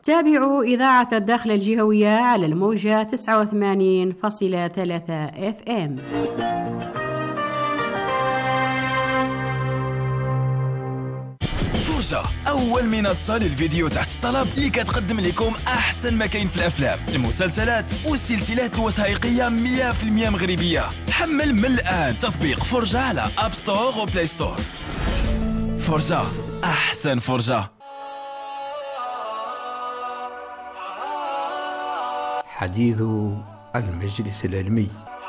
تابعوا إذاعة الداخل الجهوية على الموجة 89.3 FM. فرجة، أول منصة للفيديو تحت الطلب اللي كتقدم لكم أحسن ما كاين في الأفلام، المسلسلات والسلسلات الوثائقية 100% مغربية. حمل من الآن تطبيق فرجة على أب ستور وبلاي ستور. فرجة، أحسن فرجة. حديث المجلس العلمي.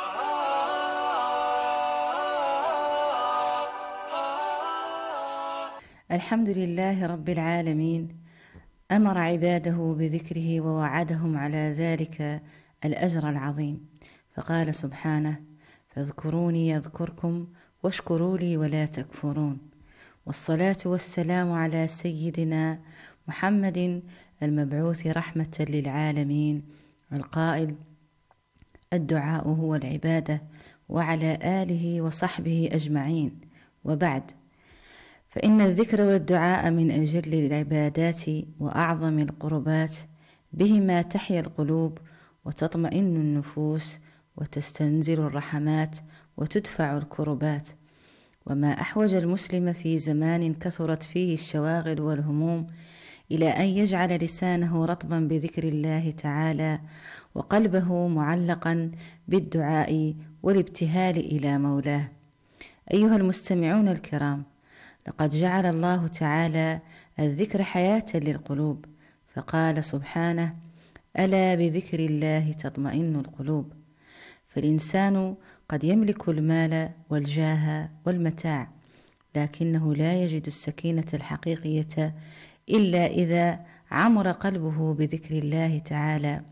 الحمد لله رب العالمين، أمر عباده بذكره ووعدهم على ذلك الأجر العظيم، فقال سبحانه: فاذكروني يذكركم واشكروا لي ولا تكفرون. والصلاة والسلام على سيدنا محمد المبعوث رحمة للعالمين القائل: الدعاء هو العبادة، وعلى آله وصحبه أجمعين. وبعد، فإن الذكر والدعاء من أجل العبادات وأعظم القربات، بهما تحيا القلوب وتطمئن النفوس وتستنزل الرحمات وتدفع الكربات. وما أحوج المسلم في زمان كثرت فيه الشواغل والهموم إلى أن يجعل لسانه رطبا بذكر الله تعالى وقلبه معلقا بالدعاء والابتهال إلى مولاه. أيها المستمعون الكرام، لقد جعل الله تعالى الذكر حياة للقلوب، فقال سبحانه: ألا بذكر الله تطمئن القلوب. فالإنسان قد يملك المال والجاه والمتاع، لكنه لا يجد السكينة الحقيقية إلا إذا عمر قلبه بذكر الله تعالى.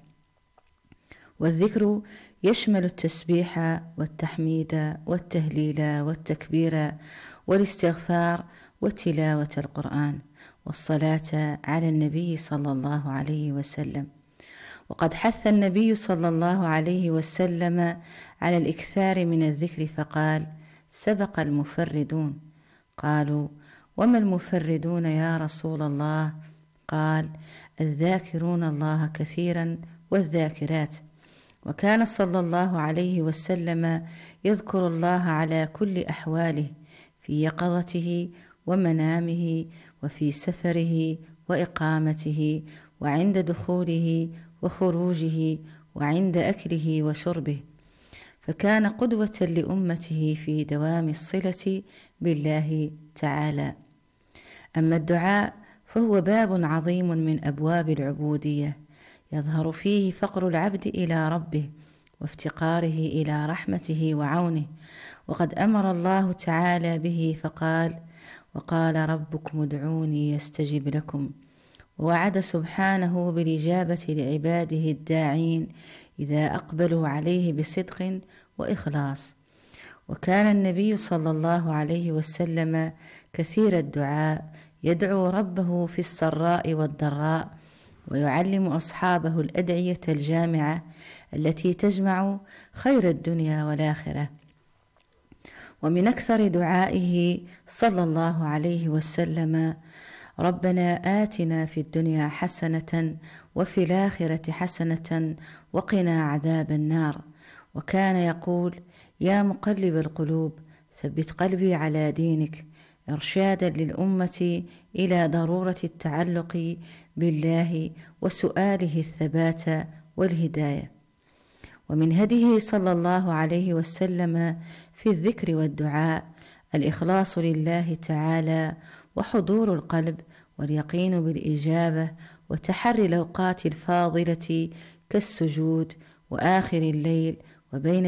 والذكر يشمل التسبيح والتحميد والتهليل والتكبير والاستغفار وتلاوة القرآن والصلاة على النبي صلى الله عليه وسلم. وقد حث النبي صلى الله عليه وسلم على الإكثار من الذكر فقال: سبق المفردون. قالوا: وما المفردون يا رسول الله؟ قال: الذاكرون الله كثيرا والذاكرات. وكان صلى الله عليه وسلم يذكر الله على كل أحواله، في يقظته ومنامه وفي سفره وإقامته وعند دخوله وخروجه وعند أكله وشربه، فكان قدوة لأمته في دوام الصلة بالله تعالى. أما الدعاء فهو باب عظيم من أبواب العبودية، يظهر فيه فقر العبد إلى ربه وافتقاره إلى رحمته وعونه. وقد أمر الله تعالى به فقال: وقال ربكم ادعوني يستجب لكم. ووعد سبحانه بالإجابة لعباده الداعين إذا أقبلوا عليه بصدق وإخلاص. وكان النبي صلى الله عليه وسلم كثير الدعاء، يدعو ربه في السراء والضراء، ويعلم أصحابه الأدعية الجامعة التي تجمع خير الدنيا والآخرة. ومن أكثر دعائه صلى الله عليه وسلم: ربنا آتنا في الدنيا حسنة وفي الآخرة حسنة وقنا عذاب النار. وكان يقول: يا مقلب القلوب ثبت قلبي على دينك، إرشادا للأمة إلى ضرورة التعلق بالله وسؤاله الثبات والهداية. ومن هديه صلى الله عليه وسلم في الذكر والدعاء الإخلاص لله تعالى وحضور القلب واليقين بالإجابة وتحري الأوقات الفاضلة كالسجود وآخر الليل وبين